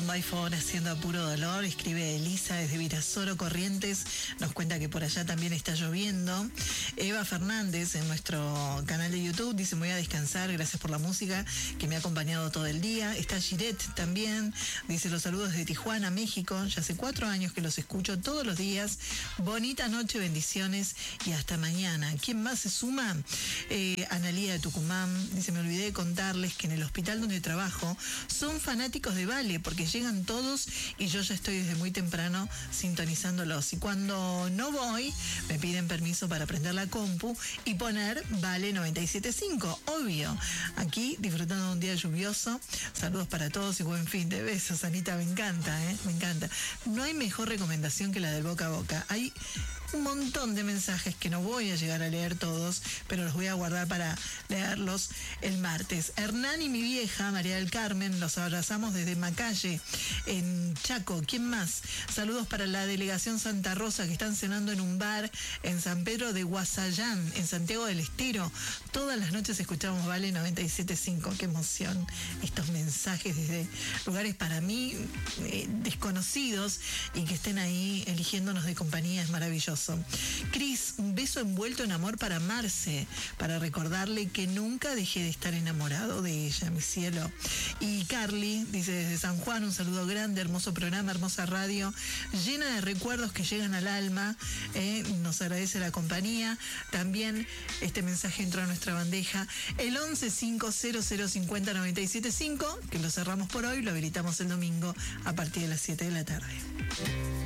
by phone haciendo a puro dolor, escribe Elisa desde Virasoro, Corrientes, nos cuenta que por allá también está lloviendo. Eva Fernández en nuestro canal de YouTube dice: me voy a descansar, gracias por la música que me ha acompañado todo el día. Está Giret también, dice: los saludos de Tijuana, México, ya hace 4 años que los escucho todos los días, bonita noche, bendiciones y hasta mañana. ¿Quién más se suma? Analía de Tucumán dice: me olvidé de contarles que en el hospital donde trabajo son fanáticos de Vale porque llegan todos y yo ya estoy desde muy temprano sintonizándolos, y cuando no voy me piden permiso para prender la compu y poner Vale 97.5, obvio, aquí disfrutando de un día lluvioso. Saludos para todos y buen fin de besos, Anita, me encanta, me encanta. No hay mejor recomendación que la del boca a boca. Hay un montón de mensajes que no voy a llegar a leer todos, pero los voy a guardar para leerlos el martes. Hernán y mi vieja, María del Carmen, los abrazamos desde Macalle, en Chaco. ¿Quién más? Saludos para la delegación Santa Rosa, que están cenando en un bar en San Pedro de Guasayán, en Santiago del Estero. Todas las noches escuchamos Vale 97.5. Qué emoción estos mensajes desde lugares para mí desconocidos, y que estén ahí eligiéndonos de compañía es maravilloso. Cris, un beso envuelto en amor para Marce, para recordarle que nunca dejé de estar enamorado de ella, mi cielo. Y Carly dice desde San Juan: un saludo grande, hermoso programa, hermosa radio, llena de recuerdos que llegan al alma. Nos agradece la compañía. También este mensaje entró a nuestra bandeja, el 1150050975, que lo cerramos por hoy, lo habilitamos el domingo a partir de las 7 de la tarde.